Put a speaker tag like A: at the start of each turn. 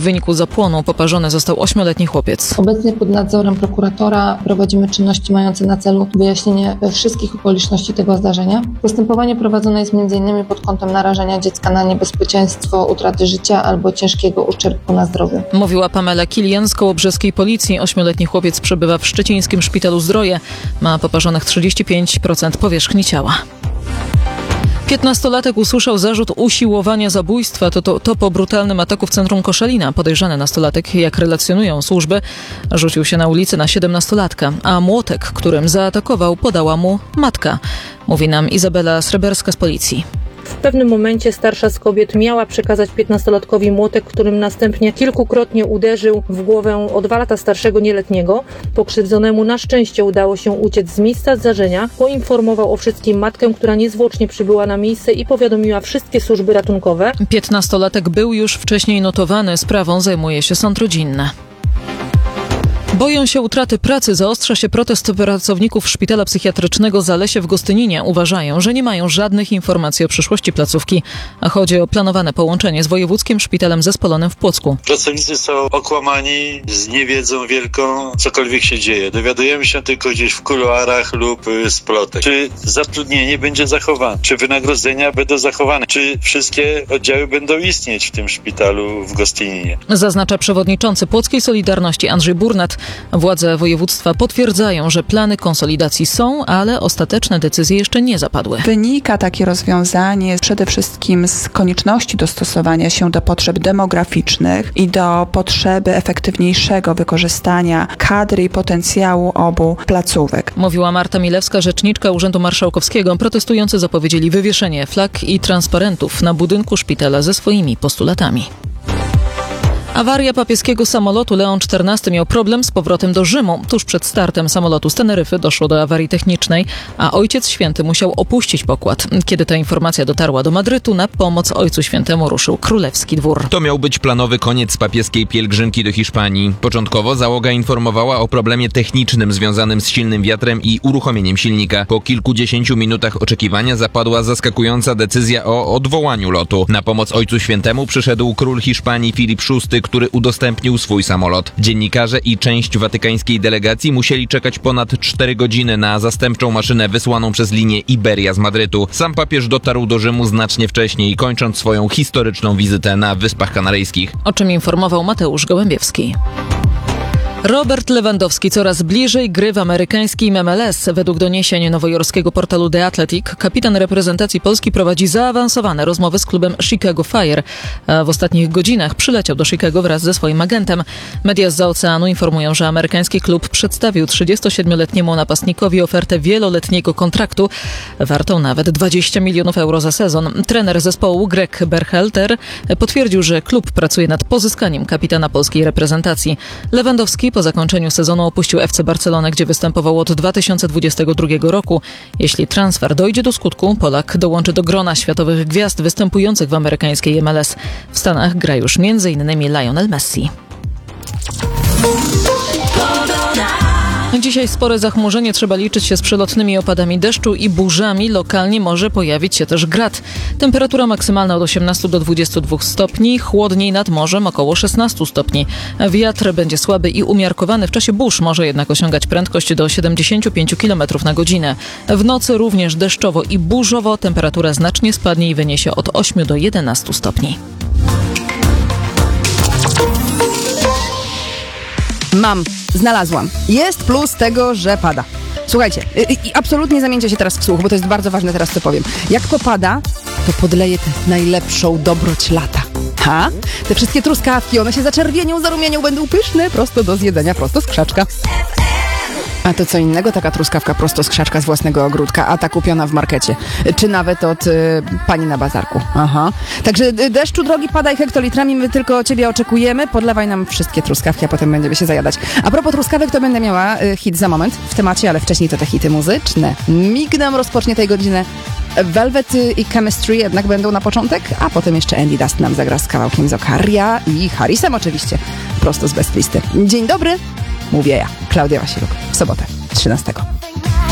A: wyniku zapłonu poparzony został 8-letni chłopiec.
B: Obecnie pod nadzorem prokuratora prowadzimy czynności mające na celu wyjaśnienie wszystkich okoliczności tego zdarzenia. Postępowanie prowadzone jest m.in. pod kątem narażenia dziecka na niebezpieczeństwo utraty życia albo ciężkiego uszczerbku na zdrowiu.
A: Mówiła Pamela Kilian z kołobrzeskiej policji. 8-letni chłopiec przebywa w szczecińskim szpitalu Zdroje. Ma poparzonych 35% powierzchni ciała. 15-latek usłyszał zarzut usiłowania zabójstwa. To po brutalnym ataku w centrum Koszalina. Podejrzany nastolatek, jak relacjonują służby, rzucił się na ulicę na 17-latka, a młotek, którym zaatakował, podała mu matka. Mówi nam Izabela Sreberska z policji.
C: W pewnym momencie starsza z kobiet miała przekazać 15-latkowi młotek, którym następnie kilkukrotnie uderzył w głowę o 2 lata starszego nieletniego. Pokrzywdzonemu na szczęście udało się uciec z miejsca zdarzenia. Poinformował o wszystkim matkę, która niezwłocznie przybyła na miejsce i powiadomiła wszystkie służby ratunkowe.
A: 15-latek był już wcześniej notowany. Sprawą zajmuje się sąd rodzinny. Boją się utraty pracy. Zaostrza się protest pracowników szpitala psychiatrycznego Zalesie w Gostyninie. Uważają, że nie mają żadnych informacji o przyszłości placówki, a chodzi o planowane połączenie z Wojewódzkim Szpitalem Zespolonym w Płocku.
D: Pracownicy są okłamani z niewiedzą wielką, cokolwiek się dzieje. Dowiadujemy się tylko gdzieś w kuluarach lub z plotek. Czy zatrudnienie będzie zachowane? Czy wynagrodzenia będą zachowane? Czy wszystkie oddziały będą istnieć w tym szpitalu w Gostyninie?
A: Zaznacza przewodniczący Płockiej Solidarności Andrzej Burnat. Władze województwa potwierdzają, że plany konsolidacji są, ale ostateczne decyzje jeszcze nie zapadły.
E: Wynika takie rozwiązanie przede wszystkim z konieczności dostosowania się do potrzeb demograficznych i do potrzeby efektywniejszego wykorzystania kadry i potencjału obu placówek.
A: Mówiła Marta Milewska, rzeczniczka Urzędu Marszałkowskiego. Protestujący zapowiedzieli wywieszenie flag i transparentów na budynku szpitala ze swoimi postulatami. Awaria papieskiego samolotu. Leon XIV miał problem z powrotem do Rzymu. Tuż przed startem samolotu z Teneryfy doszło do awarii technicznej, a Ojciec Święty musiał opuścić pokład. Kiedy ta informacja dotarła do Madrytu, na pomoc Ojcu Świętemu ruszył Królewski Dwór.
F: To miał być planowy koniec papieskiej pielgrzymki do Hiszpanii. Początkowo załoga informowała o problemie technicznym związanym z silnym wiatrem i uruchomieniem silnika. Po kilkudziesięciu minutach oczekiwania zapadła zaskakująca decyzja o odwołaniu lotu. Na pomoc Ojcu Świętemu przyszedł król Hiszpanii Filip VI, który udostępnił swój samolot. Dziennikarze i część watykańskiej delegacji musieli czekać ponad 4 godziny na zastępczą maszynę wysłaną przez linię Iberia z Madrytu. Sam papież dotarł do Rzymu znacznie wcześniej, kończąc swoją historyczną wizytę na Wyspach Kanaryjskich.
A: O czym informował Mateusz Gołębiewski. Robert Lewandowski coraz bliżej gry w amerykańskim MLS. Według doniesień nowojorskiego portalu The Athletic, kapitan reprezentacji Polski prowadzi zaawansowane rozmowy z klubem Chicago Fire. A w ostatnich godzinach przyleciał do Chicago wraz ze swoim agentem. Media zza oceanu informują, że amerykański klub przedstawił 37-letniemu napastnikowi ofertę wieloletniego kontraktu, wartą nawet 20 milionów euro za sezon. Trener zespołu Greg Berhalter potwierdził, że klub pracuje nad pozyskaniem kapitana polskiej reprezentacji. Lewandowski po zakończeniu sezonu opuścił FC Barcelonę, gdzie występował od 2022 roku. Jeśli transfer dojdzie do skutku, Polak dołączy do grona światowych gwiazd występujących w amerykańskiej MLS. W Stanach gra już m.in. Lionel Messi. Dzisiaj spore zachmurzenie, trzeba liczyć się z przelotnymi opadami deszczu i burzami. Lokalnie może pojawić się też grad. Temperatura maksymalna od 18 do 22 stopni, chłodniej nad morzem około 16 stopni. Wiatr będzie słaby i umiarkowany, w czasie burz może jednak osiągać prędkość do 75 km na godzinę. W nocy również deszczowo i burzowo, temperatura znacznie spadnie i wyniesie od 8 do 11 stopni.
G: Znalazłam. Jest plus tego, że pada. Słuchajcie, absolutnie zamieńcie się teraz w słuch, bo to jest bardzo ważne teraz, co powiem. Jak popada, to podleje tę najlepszą dobroć lata. Te wszystkie truskawki, one się zaczerwienią, zarumienią, będą pyszne, prosto do zjedzenia, prosto z krzaczka. A to co innego, taka truskawka prosto z krzaczka z własnego ogródka, a ta kupiona w markecie. Czy nawet od pani na bazarku. Także deszczu drogi, padaj hektolitrami, my tylko ciebie oczekujemy. Podlewaj nam wszystkie truskawki, a potem będziemy się zajadać. A propos truskawek, to będę miała hit za moment w temacie, ale wcześniej to te hity muzyczne. Mig nam rozpocznie tej godzinę. Velvet i Chemistry jednak będą na początek, a potem jeszcze Andy Dust nam zagra z kawałkiem z Okaria i Harrisem oczywiście, prosto z Best Listy. Dzień dobry, mówię ja, Klaudia Wasiluk, w sobotę 13.